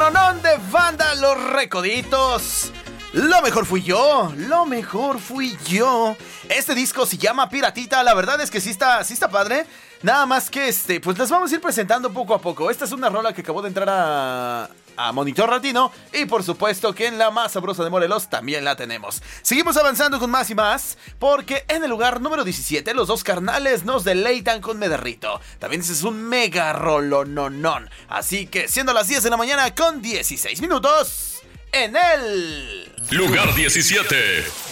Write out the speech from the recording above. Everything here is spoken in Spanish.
rolononón de banda Los Recoditos. Lo mejor fui yo, lo mejor fui yo. Este disco se llama Piratita, la verdad es que sí está padre. Nada más que pues les vamos a ir presentando poco a poco. Esta es una rola que acabó de entrar a Monitor Latino. Y por supuesto que en la más sabrosa de Morelos también la tenemos. Seguimos avanzando con más y más, porque en el lugar número 17 los dos carnales nos deleitan con Me Derrito. También ese es un mega rolononón. Así que siendo las 10 de la mañana con 16 minutos, en el lugar 17.